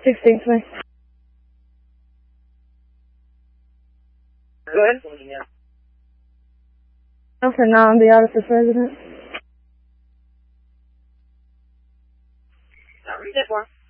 16th May. Go ahead. I'm for now, I'm the officer president. Read that for